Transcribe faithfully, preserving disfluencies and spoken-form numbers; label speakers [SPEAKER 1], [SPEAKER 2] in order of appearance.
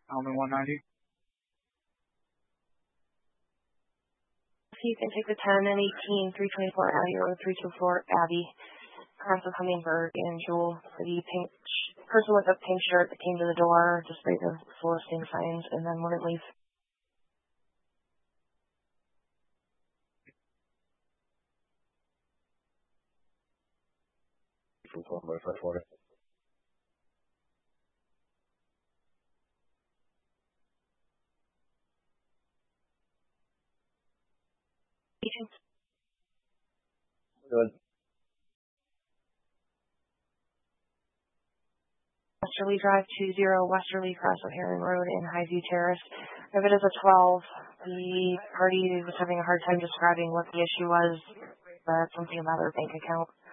[SPEAKER 1] Alman one ninety.
[SPEAKER 2] So you can take the ten and eighteen, three twenty-four Abbey Road, three two four Abbey. Cross of Hummingbird and Jewel. The pink sh- person with a pink shirt that came to the door, just read the soliciting signs, and then wouldn't leave.
[SPEAKER 3] By freshwater.
[SPEAKER 2] Agent.
[SPEAKER 3] Good.
[SPEAKER 2] Westerly Drive two zero Westerly Cross of Heron Road in Highview Terrace. If it is a twelve, the party was having a hard time describing what the issue was. Uh, something about their bank account.